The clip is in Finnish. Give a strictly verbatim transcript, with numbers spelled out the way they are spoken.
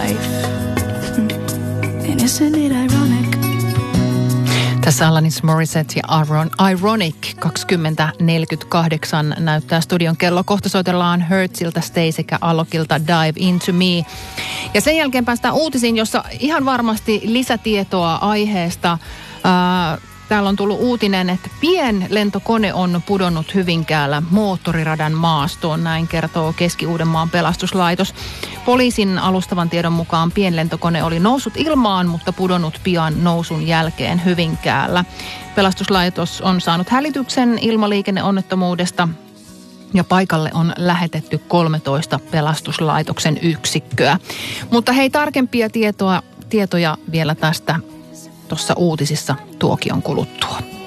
life. And isn't it ironic? Tässä Alanis Morissette ja Aron, Ironic kaksikymmentä neljäkymmentäkahdeksan näyttää studion kello. Kohta soitellaan Hertziltä, Stay sekä Alokilta Dive Into Me. Ja sen jälkeen päästään uutisiin, jossa ihan varmasti lisätietoa aiheesta. Ää, täällä on tullut uutinen, että pienlentokone on pudonnut Hyvinkäällä moottoriradan maastoon. Näin kertoo Keski-Uudenmaan pelastuslaitos. Poliisin alustavan tiedon mukaan pienlentokone oli noussut ilmaan, mutta pudonnut pian nousun jälkeen Hyvinkäällä. Pelastuslaitos on saanut hälytyksen ilmaliikenneonnettomuudesta ja paikalle on lähetetty kolmetoista pelastuslaitoksen yksikköä. Mutta hei, tarkempia tietoa, tietoja vielä tästä tuossa uutisissa tuokion kuluttua.